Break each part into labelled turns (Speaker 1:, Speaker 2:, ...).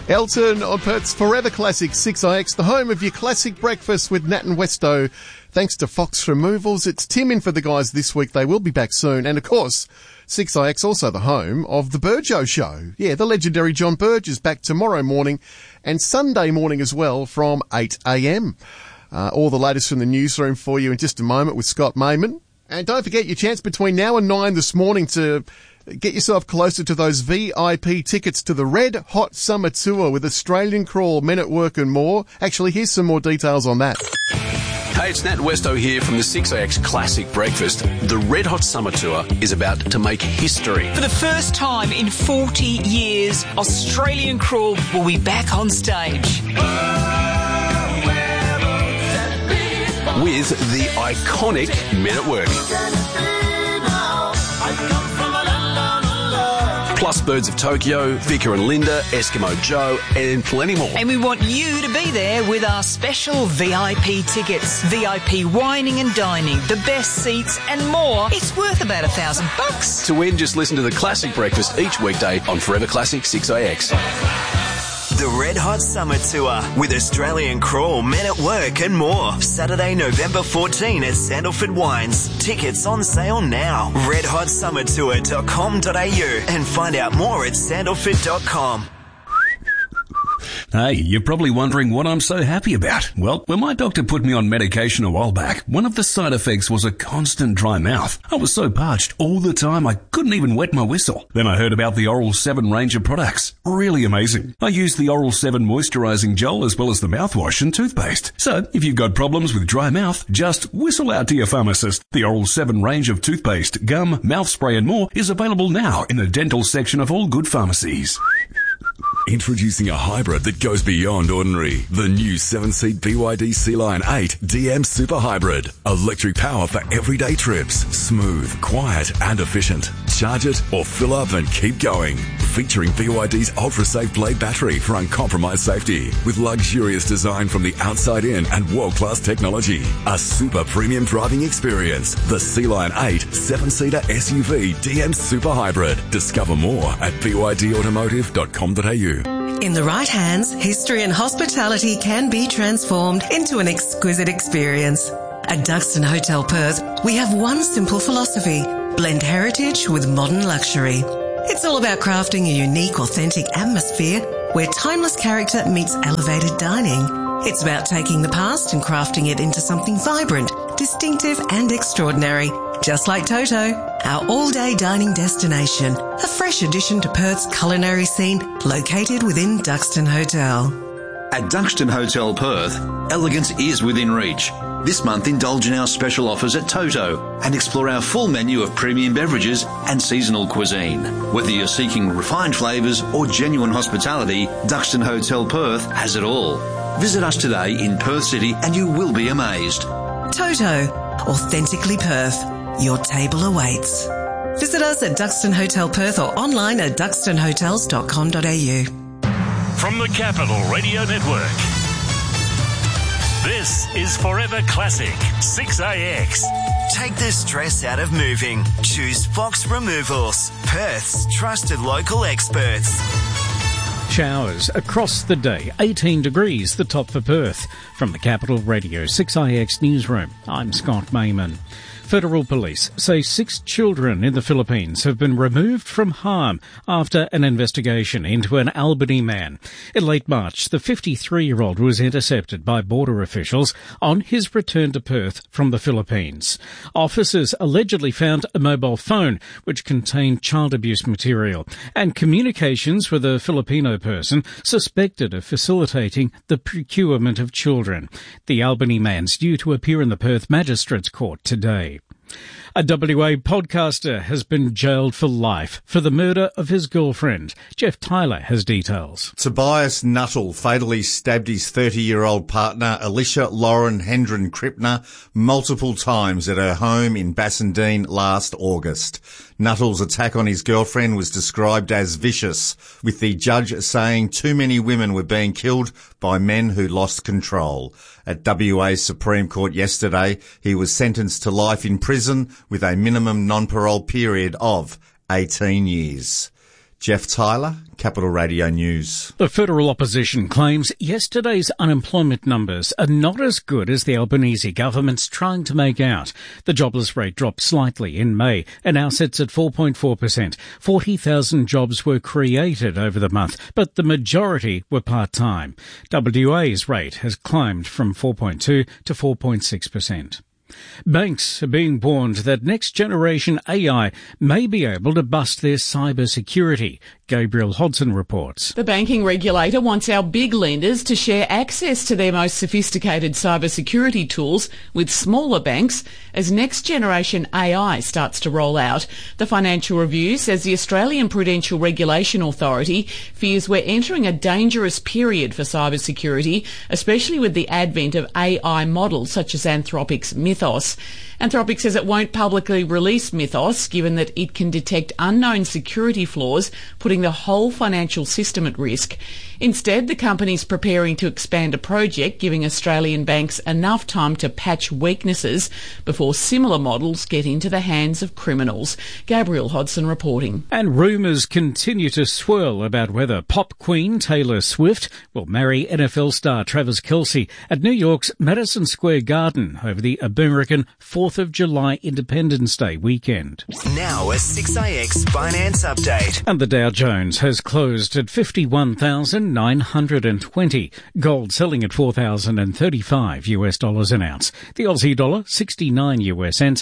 Speaker 1: Elton on Perth's Forever Classic 6IX, the home of your classic breakfast with Nat and Westo. Thanks to Fox Removals. It's Tim in for the guys this week. They will be back soon. And of course, 6IX also the home of the Burjo Show. Yeah, the legendary John Burge is back tomorrow morning and Sunday morning as well from 8 a.m. All the latest from the newsroom for you in just a moment with Scott Mayman. And don't forget your chance between now and 9 this morning to get yourself closer to those VIP tickets to the Red Hot Summer Tour with Australian Crawl, Men at Work and more. Actually, here's some more details on that.
Speaker 2: Hey, it's Nat Westo here from the 6AX Classic Breakfast. The Red Hot Summer Tour is about to make history.
Speaker 3: For the first time in 40 years, Australian Crawl will be back on stage.
Speaker 2: With the iconic Men at Work. Plus Birds of Tokyo, Vika and Linda, Eskimo Joe, and plenty more.
Speaker 3: And we want you to be there with our special VIP tickets. VIP wining and dining, the best seats and more. It's worth about $1,000.
Speaker 2: To win, just listen to the Classic Breakfast each weekday on Forever Classic 6AX.
Speaker 4: The Red Hot Summer Tour with Australian Crawl, Men at Work and more. Saturday, November 14 at Sandalford Wines. Tickets on sale now. redhotsummertour.com.au and find out more at sandalford.com.
Speaker 5: Hey, you're probably wondering what I'm so happy about. Well, when my doctor put me on medication a while back, one of the side effects was a constant dry mouth. I was so parched all the time I couldn't even wet my whistle. Then I heard about the Oral 7 range of products. Really amazing. I used the Oral 7 moisturising gel as well as the mouthwash and toothpaste. So, if you've got problems with dry mouth, just whistle out to your pharmacist. The Oral 7 range of toothpaste, gum, mouth spray and more is available now in the dental section of all good pharmacies.
Speaker 6: Introducing a hybrid that goes beyond ordinary. The new 7-seat BYD Sea-Line 8 DM Super Hybrid. Electric power for everyday trips. Smooth, quiet and efficient. Charge it or fill up and keep going. Featuring BYD's ultra-safe Blade battery for uncompromised safety. With luxurious design from the outside in and world-class technology. A super premium driving experience. The Sea-Line 8 7-seater SUV DM Super Hybrid. Discover more at bydautomotive.com.au.
Speaker 7: In the right hands, history and hospitality can be transformed into an exquisite experience. At Duxton Hotel Perth, we have one simple philosophy: blend heritage with modern luxury. It's all about crafting a unique, authentic atmosphere where timeless character meets elevated dining. It's about taking the past and crafting it into something vibrant, distinctive and extraordinary. Just like Toto, our all-day dining destination, a fresh addition to Perth's culinary scene located within Duxton Hotel.
Speaker 8: At Duxton Hotel Perth, elegance is within reach. This month, indulge in our special offers at Toto and explore our full menu of premium beverages and seasonal cuisine. Whether you're seeking refined flavours or genuine hospitality, Duxton Hotel Perth has it all. Visit us today in Perth City and you will be amazed.
Speaker 7: Toto, authentically Perth. Your table awaits. Visit us at Duxton Hotel Perth or online at duxtonhotels.com.au.
Speaker 9: From the Capital Radio Network, this is Forever Classic 6AX.
Speaker 4: Take the stress out of moving. Choose Fox Removals, Perth's trusted local experts.
Speaker 10: Showers across the day, 18 degrees, the top for Perth. From the Capital Radio 6IX Newsroom, I'm Scott Mayman. Federal police say 6 children in the Philippines have been removed from harm after an investigation into an Albany man. In late March, the 53-year-old was intercepted by border officials on his return to Perth from the Philippines. Officers allegedly found a mobile phone which contained child abuse material and communications with a Filipino person suspected of facilitating the procurement of children. The Albany man's due to appear in the Perth Magistrates Court today. A WA podcaster has been jailed for life for the murder of his girlfriend. Jeff Tyler has details.
Speaker 11: Tobias Nuttall fatally stabbed his 30-year-old partner, Alicia Lauren Hendren Krippner, multiple times at her home in Bassendean last August. Nuttall's attack on his girlfriend was described as vicious, with the judge saying too many women were being killed by men who lost control. At WA Supreme Court yesterday, he was sentenced to life in prison with a minimum non-parole period of 18 years. Jeff Tyler, Capital Radio News.
Speaker 10: The federal opposition claims yesterday's unemployment numbers are not as good as the Albanese government's trying to make out. The jobless rate dropped slightly in May and now sits at 4.4%. 40,000 jobs were created over the month, but the majority were part-time. WA's rate has climbed from 4.2 to 4.6%. Banks are being warned that next-generation AI may be able to bust their cybersecurity. Gabriel Hodson reports.
Speaker 12: The banking regulator wants our big lenders to share access to their most sophisticated cybersecurity tools with smaller banks as next-generation AI starts to roll out. The Financial Review says the Australian Prudential Regulation Authority fears we're entering a dangerous period for cybersecurity, especially with the advent of AI models such as Anthropic's Mythos. Anthropic says it won't publicly release Mythos, given that it can detect unknown security flaws, putting the whole financial system at risk. Instead, the company's preparing to expand a project, giving Australian banks enough time to patch weaknesses before similar models get into the hands of criminals. Gabriel Hodson reporting.
Speaker 10: And rumours continue to swirl about whether pop queen Taylor Swift will marry NFL star Travis Kelce at New York's Madison Square Garden over the American 4th of July Independence Day weekend.
Speaker 4: Now a 6AX finance update.
Speaker 10: And the Dow Jones has closed at 51,920. Gold selling at $4,035 an ounce. The Aussie dollar 69 US cents,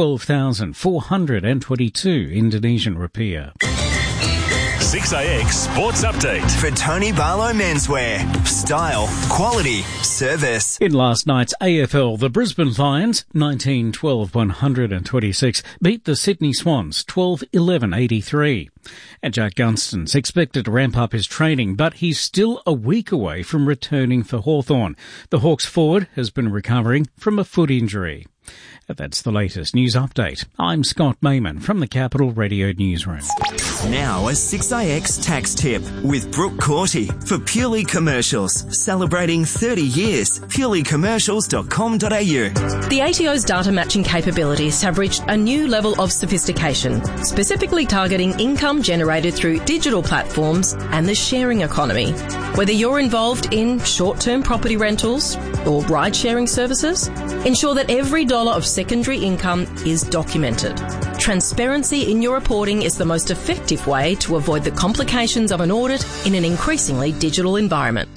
Speaker 10: 12,422 Indonesian rupiah.
Speaker 9: 6AX Sports Update.
Speaker 4: For Tony Barlow Menswear. Style, quality, service.
Speaker 10: In last night's AFL, the Brisbane Lions, 19-12-126, beat the Sydney Swans, 12-11-83. And Jack Gunston's expected to ramp up his training, but he's still a week away from returning for Hawthorn. The Hawks forward has been recovering from a foot injury. That's the latest news update. I'm Scott Mayman from the Capital Radio Newsroom.
Speaker 4: Now a 6AX tax tip with Brooke Corty for Purely Commercials. Celebrating 30 years. purelycommercials.com.au.
Speaker 13: The ATO's data matching capabilities have reached a new level of sophistication, specifically targeting income generated through digital platforms and the sharing economy. Whether you're involved in short-term property rentals or ride-sharing services, ensure that every dollar of secondary income is documented. Transparency in your reporting is the most effective way to avoid the complications of an audit in an increasingly digital environment.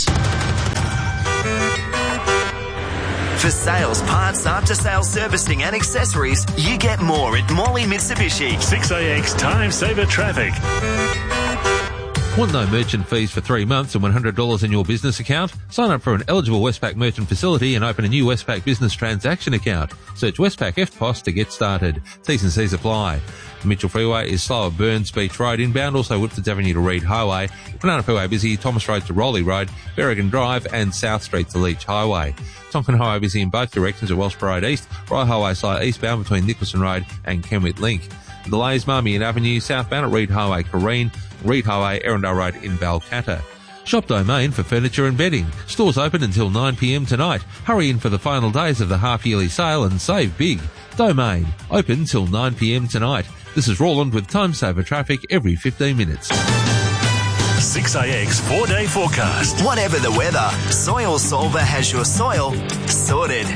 Speaker 4: For sales, parts, after-sales servicing and accessories, you get more at Morley Mitsubishi.
Speaker 9: 6AX Time Saver Traffic.
Speaker 14: Want no merchant fees for 3 months and $100 in your business account? Sign up for an eligible Westpac merchant facility and open a new Westpac business transaction account. Search Westpac FPOS to get started. T's and C's apply. The Mitchell Freeway is slow at Burns Beach Road inbound, also Woodfords Avenue to Reed Highway. Banana Freeway busy, Thomas Road to Rowley Road, Berrigan Drive and South Street to Leach Highway. Tonkin Highway busy in both directions at Welsh Road East, Rye Highway slow eastbound between Nicholson Road and Kenwith Link. Delays Marmion Avenue, southbound at Reed Highway, Careen, Reed Highway, Erindale Road in Balcatta. Shop Domain for furniture and bedding. Stores open until 9pm tonight. Hurry in for the final days of the half-yearly sale and save big. Domain, open till 9pm tonight. This is Roland with Time Saver Traffic every 15 minutes.
Speaker 9: 6AX 4-day forecast.
Speaker 4: Whatever the weather, Soil Solver has your soil sorted.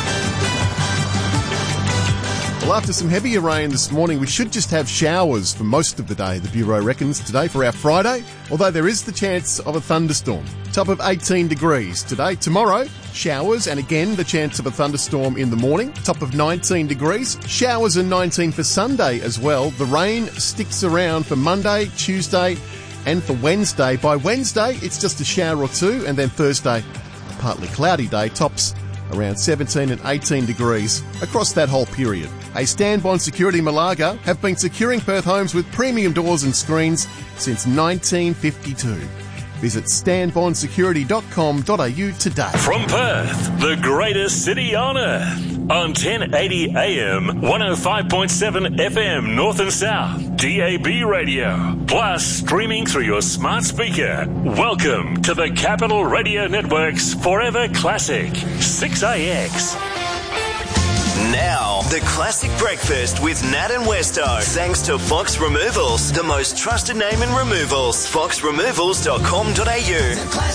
Speaker 1: Well, after some heavier rain this morning, we should just have showers for most of the day, the Bureau reckons, today for our Friday, although there is the chance of a thunderstorm. Top of 18 degrees today. Tomorrow, showers, and again, the chance of a thunderstorm in the morning. Top of 19 degrees. Showers and 19 for Sunday as well. The rain sticks around for Monday, Tuesday, and for Wednesday. By Wednesday, it's just a shower or two, and then Thursday, a partly cloudy day. Tops around 17 and 18 degrees across that whole period. A Stanbond Security Malaga have been securing Perth homes with premium doors and screens since 1952. Visit stanbondsecurity.com.au today.
Speaker 9: From Perth, the greatest city on earth. On 1080 AM, 105.7 FM North and South, DAB radio, plus streaming through your smart speaker. Welcome to the Capital Radio Network's Forever Classic, 6AX.
Speaker 4: Now, the Classic Breakfast with Nat and Westo. Thanks to Fox Removals, the most trusted name in removals. foxremovals.com.au.